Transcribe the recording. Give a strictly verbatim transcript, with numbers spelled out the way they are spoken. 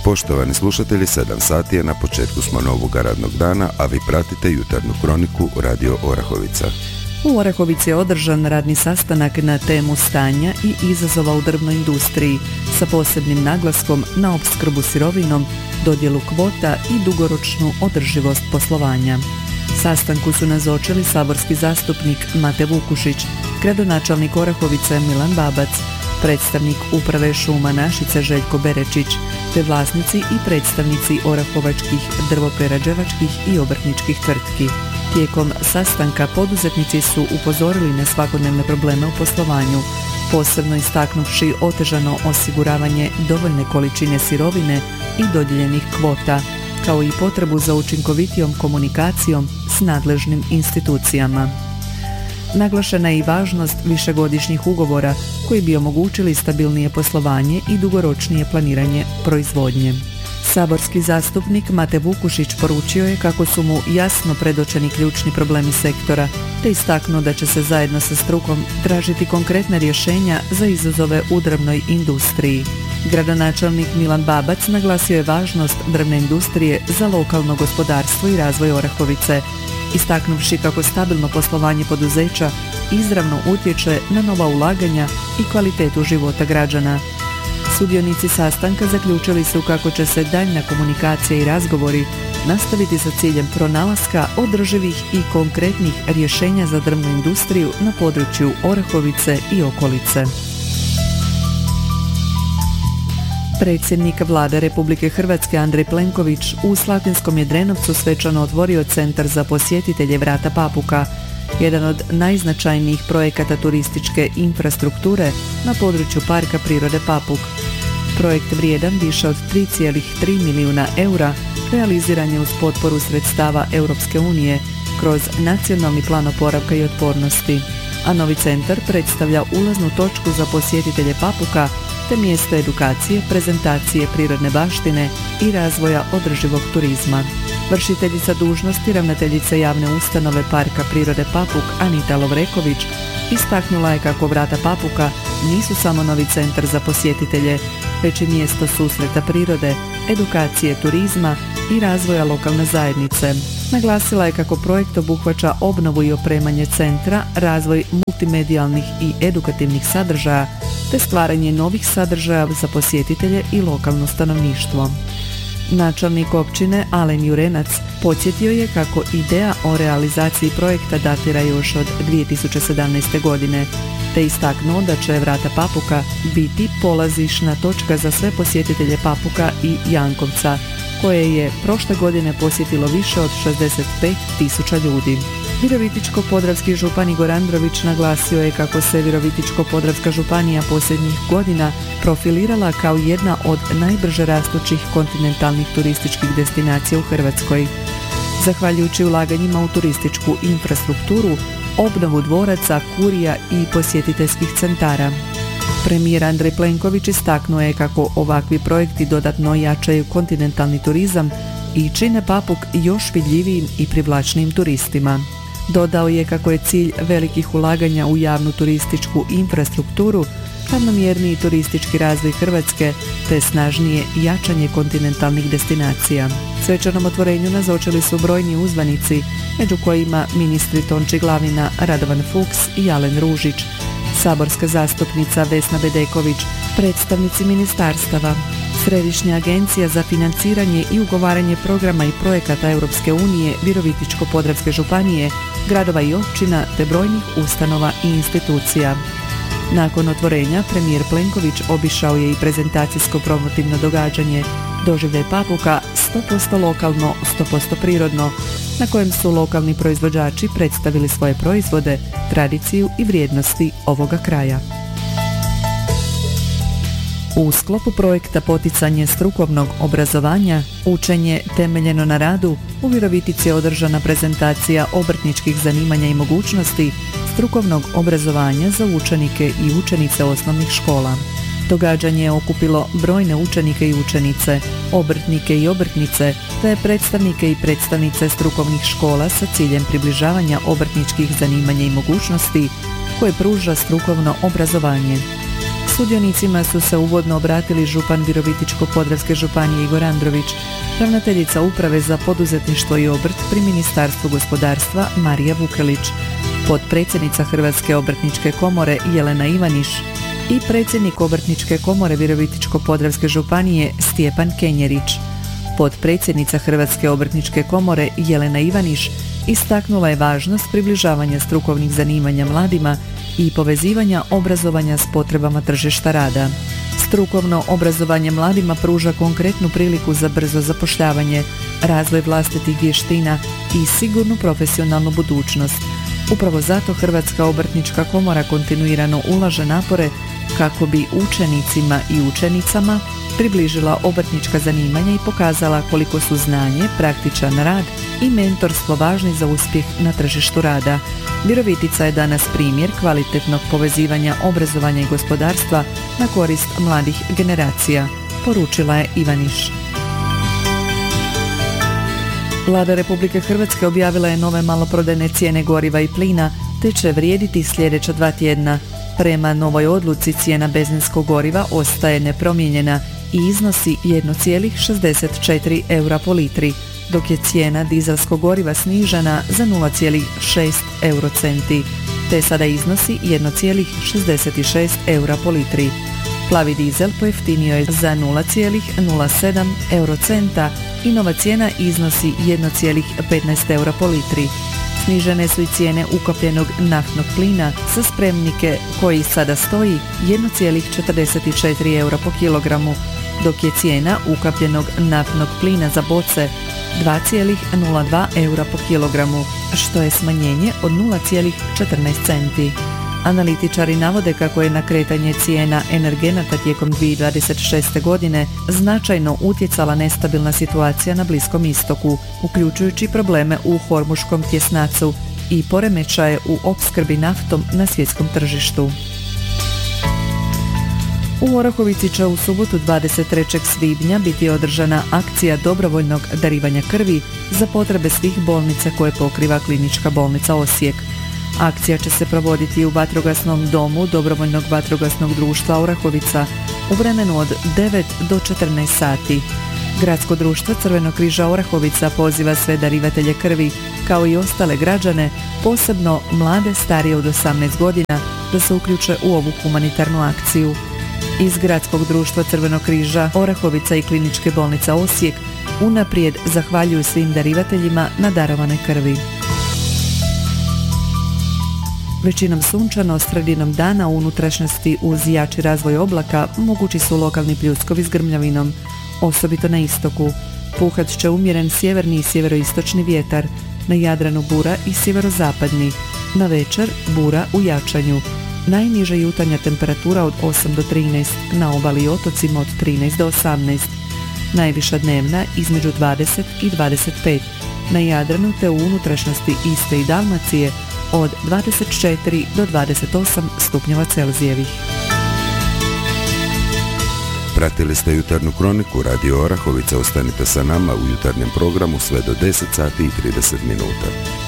Poštovani slušatelji, sedam sati je, na početku smo novog radnog dana, a vi pratite jutarnju kroniku Radio Orahovica. U Orahovici je održan radni sastanak na temu stanja i izazova u drvnoj industriji sa posebnim naglaskom na opskrbu sirovinom, dodjelu kvota i dugoročnu održivost poslovanja. Sastanku su nazočili saborski zastupnik Mate Vukušić, gradonačelnik Orahovice Milan Babac, predstavnik Uprave šuma Našice Željko Berečić, te vlasnici i predstavnici orahovačkih drvoprerađivačkih i obrtničkih tvrtki. Tijekom sastanka poduzetnici su upozorili na svakodnevne probleme u poslovanju, posebno istaknuvši otežano osiguravanje dovoljne količine sirovine i dodijeljenih kvota, kao i potrebu za učinkovitijom komunikacijom s nadležnim institucijama. Naglašena je i važnost višegodišnjih ugovora koji bi omogućili stabilnije poslovanje i dugoročnije planiranje proizvodnje. Saborski zastupnik Mate Vukušić poručio je kako su mu jasno predočeni ključni problemi sektora, te istaknuo da će se zajedno sa strukom tražiti konkretna rješenja za izazove u drvnoj industriji. Gradonačelnik Milan Babac naglasio je važnost drvne industrije za lokalno gospodarstvo i razvoj Orahovice, istaknuvši kako stabilno poslovanje poduzeća izravno utječe na nova ulaganja i kvalitetu života građana. Sudionici sastanka zaključili su kako će se daljnja komunikacija i razgovori nastaviti sa ciljem pronalaska održivih i konkretnih rješenja za drvnu industriju na području Orahovice i okolice. Predsjednik Vlade Republike Hrvatske Andrej Plenković u Slatinskom je Drenovcu svečano otvorio Centar za posjetitelje Vrata Papuka, jedan od najznačajnijih projekata turističke infrastrukture na području Parka prirode Papuk. Projekt vrijedan više od tri zarez tri milijuna eura realiziran je uz potporu sredstava Europske unije kroz Nacionalni plan oporavka i otpornosti, a novi centar predstavlja ulaznu točku za posjetitelje Papuka te mjesto edukacije, prezentacije prirodne baštine i razvoja održivog turizma. Vršiteljica dužnosti ravnateljice javne ustanove Parka prirode Papuk Anita Lovreković istaknula je kako Vrata Papuka nisu samo novi centar za posjetitelje, već i mjesto susreta prirode, edukacije turizma i razvoja lokalne zajednice. Naglasila je kako projekt obuhvaća obnovu i opremanje centra, razvoj multimedijalnih i edukativnih sadržaja, te stvaranje novih sadržaja za posjetitelje i lokalno stanovništvo. Načelnik općine Alen Jurenac podsjetio je kako ideja o realizaciji projekta datira još od dvije tisuće sedamnaeste. godine, te istaknuo da će Vrata Papuka biti polazišna točka za sve posjetitelje Papuka i Jankovca, koje je prošle godine posjetilo više od šezdeset pet tisuća ljudi. Virovitičko-podravski župan Igor Andrović naglasio je kako se Virovitičko-podravska županija posljednjih godina profilirala kao jedna od najbrže rastućih kontinentalnih turističkih destinacija u Hrvatskoj. Zahvaljujući ulaganjima u turističku infrastrukturu, obnovu dvoraca, kurija i posjetiteljskih centara. Premijer Andrej Plenković istaknuo je kako ovakvi projekti dodatno jačaju kontinentalni turizam i čine Papuk još vidljivijim i privlačnijim turistima. Dodao je kako je cilj velikih ulaganja u javnu turističku infrastrukturu ravnomjerniji turistički razvoj Hrvatske te snažnije jačanje kontinentalnih destinacija. Svečanom otvorenju nazočili su brojni uzvanici, među kojima ministri Tonči Glavina, Radovan Fuchs i Alen Ružić, saborska zastupnica Vesna Bedeković, predstavnici ministarstava, Središnja agencija za financiranje i ugovaranje programa i projekata Europske unije Virovitičko-podravske županije, gradova i općina te brojnih ustanova i institucija. Nakon otvorenja premijer Plenković obišao je i prezentacijsko promotivno događanje Doživljaj Papuka sto posto lokalno, sto posto prirodno, na kojem su lokalni proizvođači predstavili svoje proizvode, tradiciju i vrijednosti ovoga kraja. U sklopu projekta Poticanje strukovnog obrazovanja, učenje temeljeno na radu, u Virovitici je održana prezentacija obrtničkih zanimanja i mogućnosti strukovnog obrazovanja za učenike i učenice osnovnih škola. Događanje je okupilo brojne učenike i učenice, obrtnike i obrtnice, te predstavnike i predstavnice strukovnih škola sa ciljem približavanja obrtničkih zanimanja i mogućnosti koje pruža strukovno obrazovanje. Sudionicima su se uvodno obratili župan Virovitičko-podravske županije Igor Andrović, ravnateljica Uprave za poduzetništvo i obrt pri Ministarstvu gospodarstva Marija Vukelić, potpredsjednica Hrvatske obrtničke komore Jelena Ivaniš i predsjednik Obrtničke komore Virovitičko-podravske županije Stjepan Kenjerić. Potpredsjednica Hrvatske obrtničke komore Jelena Ivaniš istaknula je važnost približavanja strukovnih zanimanja mladima i povezivanja obrazovanja s potrebama tržišta rada. Strukovno obrazovanje mladima pruža konkretnu priliku za brzo zapošljavanje, razvoj vlastitih vještina i sigurnu profesionalnu budućnost. Upravo zato Hrvatska obrtnička komora kontinuirano ulaže napore kako bi učenicima i učenicama približila obrtnička zanimanja i pokazala koliko su znanje, praktičan rad i mentorstvo važni za uspjeh na tržištu rada. Virovitica je danas primjer kvalitetnog povezivanja obrazovanja i gospodarstva na korist mladih generacija, poručila je Ivaniš. Vlada Republike Hrvatske objavila je nove maloprodajne cijene goriva i plina, te će vrijediti sljedeća dva tjedna. Prema novoj odluci cijena benzinskog goriva ostaje nepromijenjena i iznosi jedan zarez šezdeset četiri eura po litri, dok je cijena dizelskog goriva snižena za nula zarez šest eurocenti, te sada iznosi jedan zarez šezdeset šest eura po litri. Plavi dizel pojeftinio je za nula zarez nula sedam eurocenta i nova cijena iznosi jedan zarez petnaest eura po litri. Snižene su i cijene ukapljenog naftnog plina za spremnike koji sada stoji jedan zarez četrdeset četiri eura po kilogramu, dok je cijena ukapljenog naftnog plina za boce dva zarez nula dva eura po kilogramu, što je smanjenje od nula zarez četrnaest centi. Analitičari navode kako je na kretanje cijena energenata tijekom dvije tisuće dvadeset šeste. godine značajno utjecala nestabilna situacija na Bliskom istoku, uključujući probleme u Hormuškom tjesnacu i poremećaje u opskrbi naftom na svjetskom tržištu. U Orahovici će u subotu dvadeset trećeg svibnja biti održana akcija dobrovoljnog darivanja krvi za potrebe svih bolnica koje pokriva Klinička bolnica Osijek. Akcija će se provoditi u vatrogasnom domu Dobrovoljnog vatrogasnog društva Orahovica u vremenu od devet do četrnaest sati. Gradsko društvo Crvenog križa Orahovica poziva sve darivatelje krvi, kao i ostale građane, posebno mlade starije od osamnaest godina, da se uključe u ovu humanitarnu akciju. Iz Gradskog društva Crvenog križa Orahovica i Kliničke bolnice Osijek unaprijed zahvaljuju svim darivateljima na darovanoj krvi. Većinom sunčano, sredinom dana u unutrašnjosti uz jači razvoj oblaka mogući su lokalni pljuskovi s grmljavinom, osobito na istoku. Puhat će umjeren sjeverni i sjeveroistočni vjetar, na Jadranu bura i sjeverozapadni, na večer bura u jačanju. Najniža jutarnja temperatura od osam do trinaest, na obali i otocima od trinaest do osamnaest. Najviša dnevna između dvadeset i dvadeset pet, na Jadranu te u unutrašnjosti Istre i Dalmacije od dvadeset četiri do dvadeset osam stupnjeva Celzijevih. Pratili ste jutarnju kroniku Radio Orahovica. Ostanite sa nama u jutarnjem programu sve do deset sati i trideset minuta.